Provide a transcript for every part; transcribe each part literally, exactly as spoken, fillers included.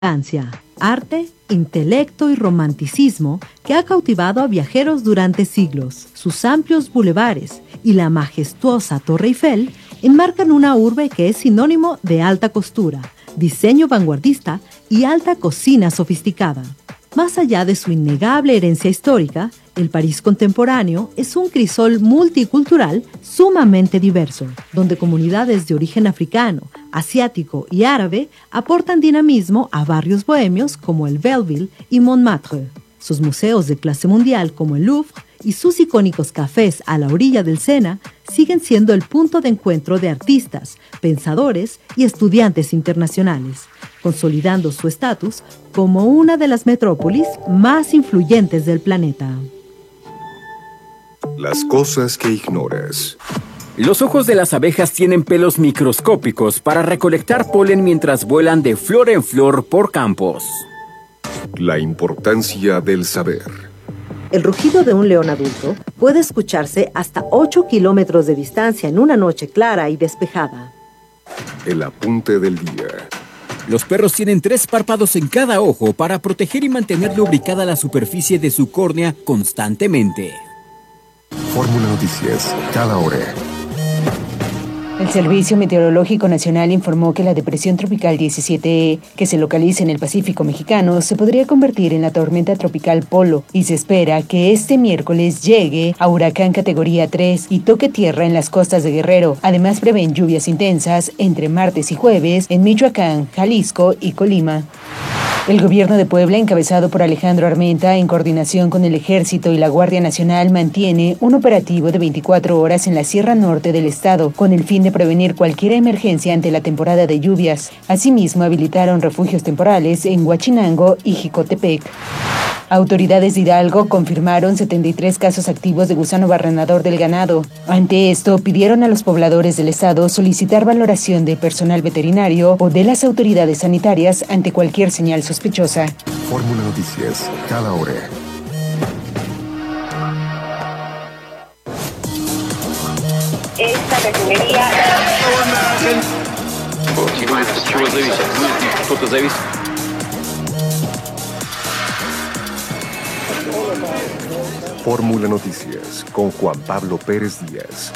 arte, intelecto y romanticismo que ha cautivado a viajeros durante siglos. Sus amplios bulevares y la majestuosa Torre Eiffel enmarcan una urbe que es sinónimo de alta costura, diseño vanguardista y alta cocina sofisticada. Más allá de su innegable herencia histórica, el París contemporáneo es un crisol multicultural sumamente diverso, donde comunidades de origen africano, asiático y árabe aportan dinamismo a barrios bohemios como el Belleville y Montmartre. Sus museos de clase mundial como el Louvre y sus icónicos cafés a la orilla del Sena siguen siendo el punto de encuentro de artistas, pensadores y estudiantes internacionales, consolidando su estatus como una de las metrópolis más influyentes del planeta. Las cosas que ignoras. Los ojos de las abejas tienen pelos microscópicos para recolectar polen mientras vuelan de flor en flor por campos. La importancia del saber. El rugido de un león adulto puede escucharse hasta ocho kilómetros de distancia en una noche clara y despejada. El apunte del día. Los perros tienen tres párpados en cada ojo para proteger y mantener lubricada la superficie de su córnea constantemente. Fórmula Noticias, cada hora. El Servicio Meteorológico Nacional informó que la depresión tropical diecisiete E, que se localiza en el Pacífico mexicano, se podría convertir en la tormenta tropical Polo y se espera que este miércoles llegue a huracán categoría tres y toque tierra en las costas de Guerrero. Además, prevén lluvias intensas entre martes y jueves en Michoacán, Jalisco y Colima. El gobierno de Puebla, encabezado por Alejandro Armenta, en coordinación con el Ejército y la Guardia Nacional, mantiene un operativo de veinticuatro horas en la Sierra Norte del estado, con el fin de prevenir cualquier emergencia ante la temporada de lluvias. Asimismo, habilitaron refugios temporales en Huachinango y Jicotepec. Autoridades de Hidalgo confirmaron setenta y tres casos activos de gusano barrenador del ganado. Ante esto, pidieron a los pobladores del estado solicitar valoración de personal veterinario o de las autoridades sanitarias ante cualquier señal sospechosa. Fórmula Noticias, cada hora. Esta refinería... Fórmula Noticias con Juan Pablo Pérez Díaz.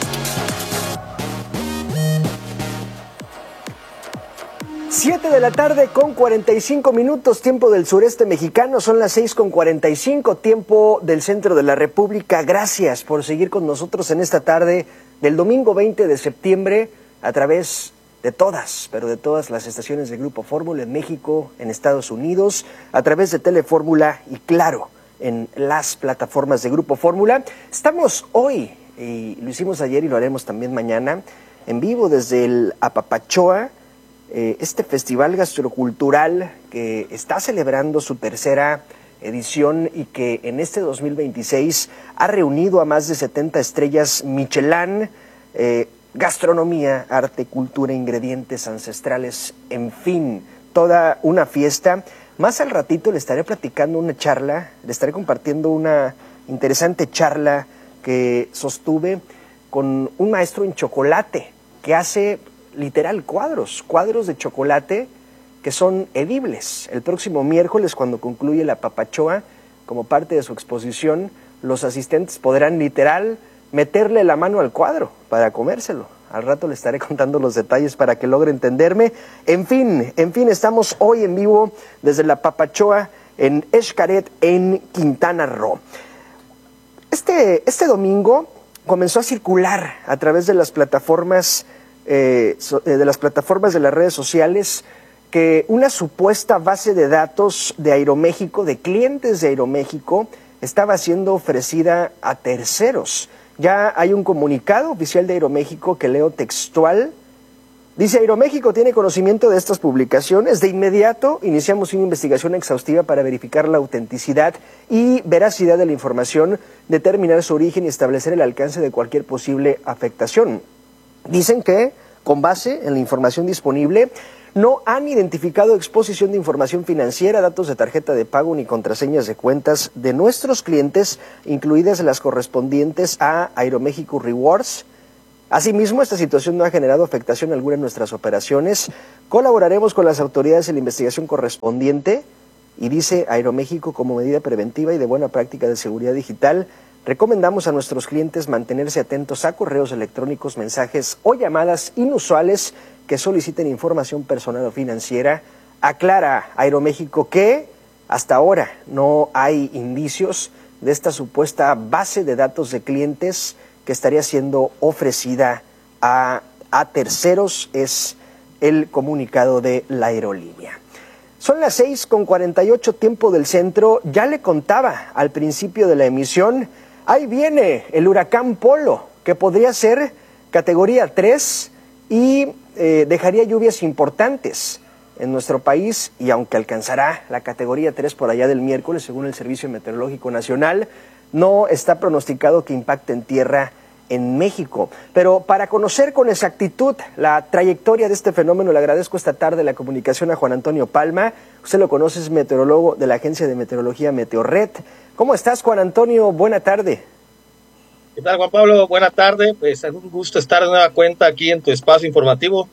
Siete de la tarde con cuarenta y cinco minutos, tiempo del sureste mexicano. Son las seis con cuarenta y cinco, tiempo del centro de la República. Gracias por seguir con nosotros en esta tarde del domingo veinte de septiembre a través de todas, pero de todas las estaciones de Grupo Fórmula en México, en Estados Unidos, a través de Telefórmula y claro, en las plataformas de Grupo Fórmula. Estamos hoy, y lo hicimos ayer y lo haremos también mañana, en vivo desde el Apapachoa, eh, este festival gastrocultural que está celebrando su tercera edición y que en este dos mil veintiséis ha reunido a más de setenta estrellas Michelin, eh, gastronomía, arte, cultura, ingredientes ancestrales, en fin, toda una fiesta. Más al ratito le estaré platicando una charla, le estaré compartiendo una interesante charla que sostuve con un maestro en chocolate que hace literal cuadros, cuadros de chocolate que son edibles. El próximo miércoles, cuando concluye la Apapachoa, como parte de su exposición, los asistentes podrán literal meterle la mano al cuadro para comérselo. Al rato le estaré contando los detalles para que logre entenderme. En fin, en fin, estamos hoy en vivo desde la Apapachoa en Xcaret, en Quintana Roo. Este, este domingo comenzó a circular a través de las plataformas, eh, de las plataformas de las redes sociales que una supuesta base de datos de Aeroméxico, de clientes de Aeroméxico, estaba siendo ofrecida a terceros. Ya hay un comunicado oficial de Aeroméxico que leo textual. Dice: Aeroméxico tiene conocimiento de estas publicaciones. De inmediato iniciamos una investigación exhaustiva para verificar la autenticidad y veracidad de la información, determinar su origen y establecer el alcance de cualquier posible afectación. Dicen que, con base en la información disponible, no han identificado exposición de información financiera, datos de tarjeta de pago ni contraseñas de cuentas de nuestros clientes, incluidas las correspondientes a Aeroméxico Rewards, Asimismo, esta situación no ha generado afectación alguna en nuestras operaciones. Colaboraremos con las autoridades en la investigación correspondiente y dice Aeroméxico, como medida preventiva y de buena práctica de seguridad digital, recomendamos a nuestros clientes mantenerse atentos a correos electrónicos, mensajes o llamadas inusuales que soliciten información personal o financiera. Aclara Aeroméxico que hasta ahora no hay indicios de esta supuesta base de datos de clientes que estaría siendo ofrecida a, a terceros, es el comunicado de la aerolínea. Son las seis con cuarenta y ocho tiempo del centro. Ya le contaba al principio de la emisión, ahí viene el huracán Polo, que podría ser categoría tres y eh, dejaría lluvias importantes en nuestro país, y aunque alcanzará la categoría tres por allá del miércoles, según el Servicio Meteorológico Nacional, no está pronosticado que impacte en tierra en México. Pero para conocer con exactitud la trayectoria de este fenómeno, le agradezco esta tarde la comunicación a Juan Antonio Palma. Usted lo conoce, es meteorólogo de la Agencia de Meteorología Meteorred. ¿Cómo estás, Juan Antonio? Buena tarde. ¿Qué tal, Juan Pablo? Buena tarde. Pues es un gusto estar de nueva cuenta aquí en tu espacio informativo.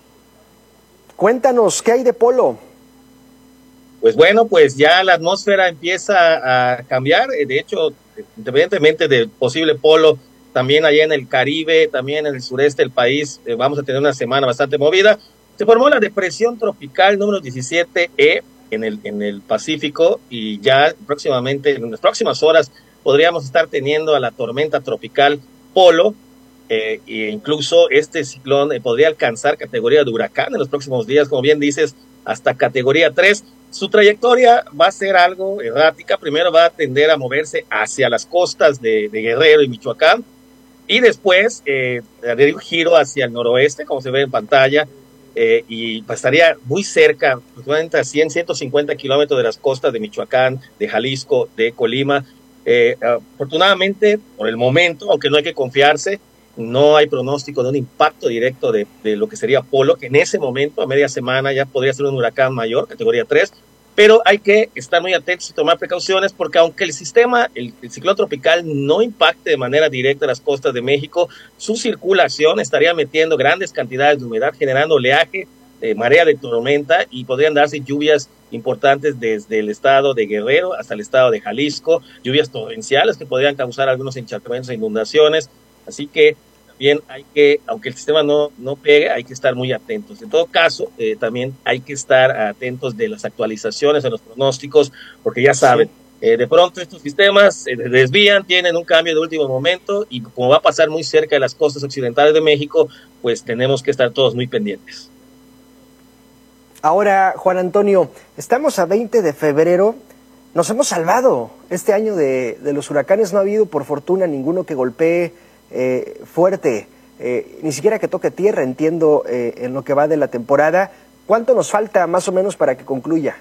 Cuéntanos, ¿qué hay de Polo? Pues bueno, pues ya la atmósfera empieza a cambiar. De hecho, independientemente del posible Polo, también allá en el Caribe, también en el sureste del país, eh, vamos a tener una semana bastante movida. Se formó la depresión tropical número diecisiete E en el, en el Pacífico, y ya próximamente, en las próximas horas, podríamos estar teniendo a la tormenta tropical Polo, eh, e incluso este ciclón eh, podría alcanzar categoría de huracán en los próximos días, como bien dices, hasta categoría tres. Su trayectoria va a ser algo errática. Primero va a tender a moverse hacia las costas de, de Guerrero y Michoacán, y después eh, daría un giro hacia el noroeste, como se ve en pantalla, eh, y pues estaría muy cerca, aproximadamente a cien, ciento cincuenta kilómetros de las costas de Michoacán, de Jalisco, de Colima. Eh, afortunadamente, por el momento, aunque no hay que confiarse, no hay pronóstico de un impacto directo de, de lo que sería Polo, que en ese momento, a media semana, ya podría ser un huracán mayor, categoría tres, pero hay que estar muy atentos y tomar precauciones, porque aunque el sistema, el, el ciclón tropical no impacte de manera directa las costas de México, su circulación estaría metiendo grandes cantidades de humedad, generando oleaje, eh, marea de tormenta, y podrían darse lluvias importantes desde el estado de Guerrero hasta el estado de Jalisco, lluvias torrenciales que podrían causar algunos encharcamientos e inundaciones. Así que también hay que, aunque el sistema no, no pegue, hay que estar muy atentos. En todo caso, eh, también hay que estar atentos de las actualizaciones en los pronósticos, porque ya saben, eh, de pronto estos sistemas se eh, desvían, tienen un cambio de último momento, y como va a pasar muy cerca de las costas occidentales de México, pues tenemos que estar todos muy pendientes. Ahora, Juan Antonio, estamos a veinte de febrero, nos hemos salvado este año de, de los huracanes, no ha habido por fortuna ninguno que golpee eh, fuerte, eh, ni siquiera que toque tierra, entiendo, eh, en lo que va de la temporada. ¿Cuánto nos falta más o menos para que concluya?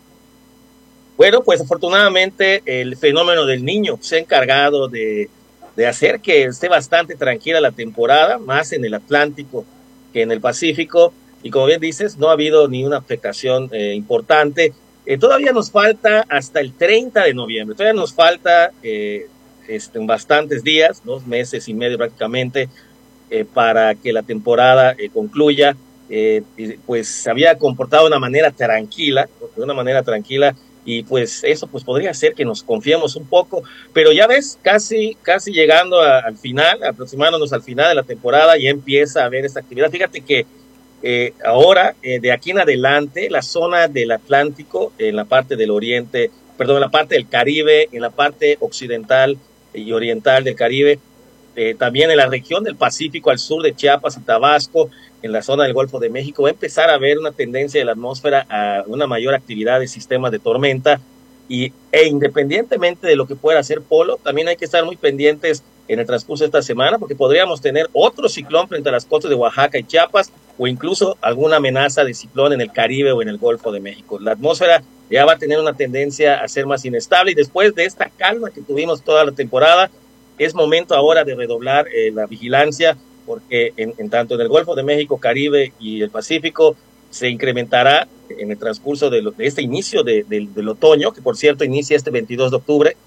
Bueno, pues afortunadamente el fenómeno del Niño se ha encargado de, de hacer que esté bastante tranquila la temporada, más en el Atlántico que en el Pacífico. Y como bien dices, no ha habido ni una afectación eh, importante. Eh, todavía nos falta hasta el treinta de noviembre, todavía nos falta eh, este, bastantes días, dos meses y medio prácticamente, eh, para que la temporada eh, concluya. Eh, pues se había comportado de una manera tranquila, de una manera tranquila, y pues eso pues podría hacer que nos confiemos un poco, pero ya ves, casi, casi llegando a, al final, aproximándonos al final de la temporada, ya empieza a haber esta actividad. Fíjate que Eh, ahora, eh, de aquí en adelante, la zona del Atlántico, en la parte del oriente, perdón, en la parte del Caribe, en la parte occidental y oriental del Caribe, eh, también en la región del Pacífico al sur de Chiapas y Tabasco, en la zona del Golfo de México, va a empezar a haber una tendencia de la atmósfera a una mayor actividad de sistemas de tormenta, y, e independientemente de lo que pueda hacer Polo, también hay que estar muy pendientes en el transcurso de esta semana, porque podríamos tener otro ciclón frente a las costas de Oaxaca y Chiapas, o incluso alguna amenaza de ciclón en el Caribe o en el Golfo de México. La atmósfera ya va a tener una tendencia a ser más inestable, y después de esta calma que tuvimos toda la temporada, es momento ahora de redoblar eh, la vigilancia, porque en, en tanto en el Golfo de México, Caribe y el Pacífico se incrementará en el transcurso de, lo, de este inicio de, de, del otoño, que por cierto inicia este veintidós de octubre,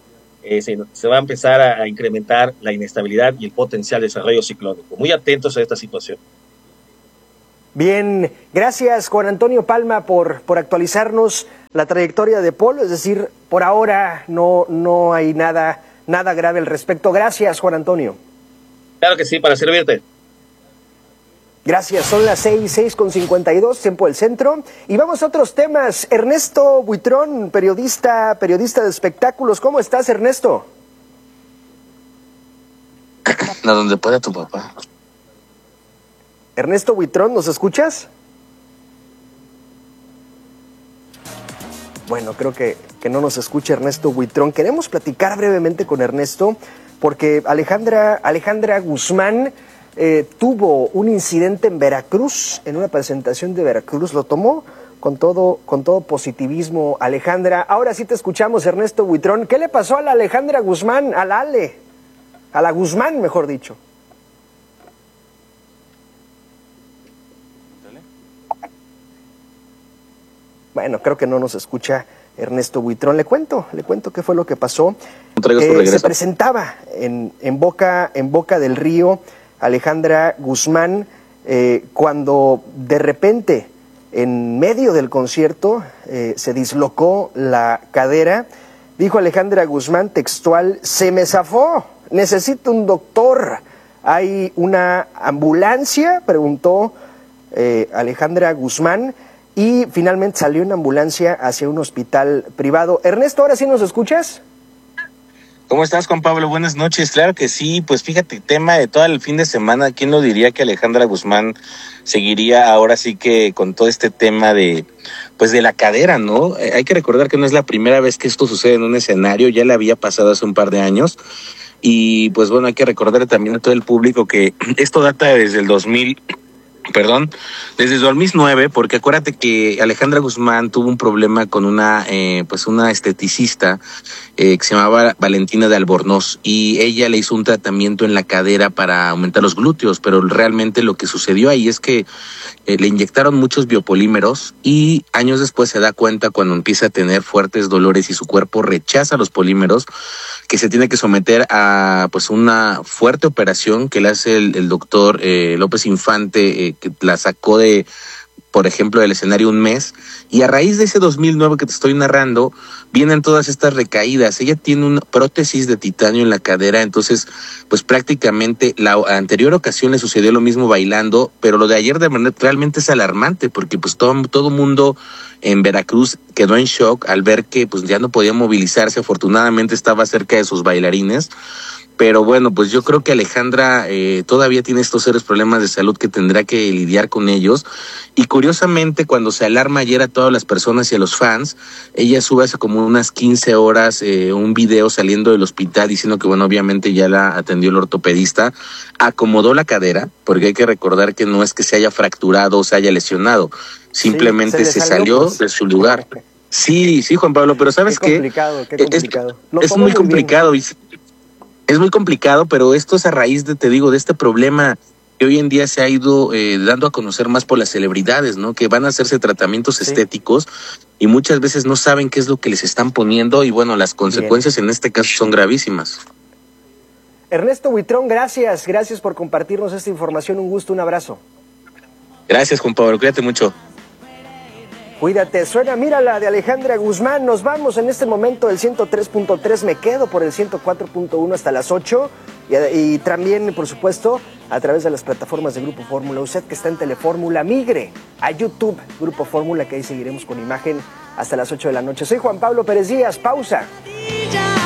eh, se, se va a empezar a, a incrementar la inestabilidad y el potencial desarrollo ciclónico. Muy atentos a esta situación. Bien, gracias Juan Antonio Palma por, por actualizarnos la trayectoria de Polo, es decir, por ahora no, no hay nada, nada grave al respecto. Gracias, Juan Antonio. Claro que sí, para servirte. Gracias, son las seis, seis con cincuenta y dos, tiempo del centro. Y vamos a otros temas. Ernesto Buitrón, periodista, periodista de espectáculos. ¿Cómo estás, Ernesto? A donde pueda tu papá. Ernesto Buitrón, ¿nos escuchas? Bueno, creo que, que no nos escucha Ernesto Buitrón. Queremos platicar brevemente con Ernesto porque Alejandra, Alejandra Guzmán eh, tuvo un incidente en Veracruz, en una presentación de Veracruz. Lo tomó con todo, con todo positivismo, Alejandra. Ahora sí te escuchamos, Ernesto Buitrón. ¿Qué le pasó a la Alejandra Guzmán, a la Ale? A la Guzmán, mejor dicho. Bueno, creo que no nos escucha Ernesto Buitrón. Le cuento, le cuento qué fue lo que pasó. Eh, se presentaba en, en, Boca, en Boca del Río Alejandra Guzmán eh, cuando de repente, en medio del concierto, eh, se dislocó la cadera. Dijo Alejandra Guzmán textual: se me zafó, necesito un doctor. ¿Hay una ambulancia?, preguntó eh, Alejandra Guzmán. Y finalmente salió en ambulancia hacia un hospital privado. Ernesto, ¿ahora sí nos escuchas? ¿Cómo estás, Juan Pablo? Buenas noches. Claro que sí. Pues fíjate, tema de todo el fin de semana. ¿Quién lo diría que Alejandra Guzmán seguiría ahora sí que con todo este tema de, pues de la cadera, ¿no? Eh, hay que recordar que no es la primera vez que esto sucede en un escenario. Ya le había pasado hace un par de años. Y pues bueno, hay que recordar también a todo el público que esto data desde el dos mil... Perdón, desde el dos mil nueve, porque acuérdate que Alejandra Guzmán tuvo un problema con una, eh, pues una esteticista eh, que se llamaba Valentina de Albornoz, y ella le hizo un tratamiento en la cadera para aumentar los glúteos, pero realmente lo que sucedió ahí es que eh, le inyectaron muchos biopolímeros y años después se da cuenta, cuando empieza a tener fuertes dolores y su cuerpo rechaza los polímeros, que se tiene que someter a pues una fuerte operación que le hace el, el doctor eh, López Infante, eh, que la sacó de, por ejemplo, del escenario un mes, y a raíz de ese dos mil nueve que te estoy narrando, vienen todas estas recaídas. Ella tiene una prótesis de titanio en la cadera, entonces, pues prácticamente la anterior ocasión le sucedió lo mismo bailando, pero lo de ayer de verdad realmente es alarmante, porque pues todo, todo mundo en Veracruz quedó en shock al ver que pues ya no podía movilizarse. Afortunadamente estaba cerca de sus bailarines. Pero bueno, pues yo creo que Alejandra eh, todavía tiene estos serios problemas de salud que tendrá que lidiar con ellos. Y curiosamente, cuando se alarma ayer a todas las personas y a los fans, ella sube hace como unas quince horas eh, un video saliendo del hospital diciendo que, bueno, obviamente ya la atendió el ortopedista, acomodó la cadera, porque hay que recordar que no es que se haya fracturado o se haya lesionado, simplemente sí, se, se salió pues de su lugar. Sí, sí, Juan Pablo, pero ¿sabes qué? Complicado, qué complicado. Es, es muy complicado y es muy complicado, pero esto es a raíz de, te digo, de este problema que hoy en día se ha ido eh, dando a conocer más por las celebridades, ¿no? Que van a hacerse tratamientos sí. estéticos y muchas veces no saben qué es lo que les están poniendo y bueno, las consecuencias Bien. en este caso son gravísimas. Ernesto Buitrón, gracias, gracias por compartirnos esta información, un gusto, un abrazo. Gracias, Juan Pablo, cuídate mucho. Cuídate, suena, mira la de Alejandra Guzmán. Nos vamos en este momento del ciento tres punto tres, me quedo por el ciento cuatro punto uno hasta las ocho y, y también, por supuesto, a través de las plataformas de Grupo Fórmula. Usted que está en Telefórmula, migre a YouTube, Grupo Fórmula, que ahí seguiremos con imagen hasta las ocho de la noche. Soy Juan Pablo Pérez Díaz, pausa.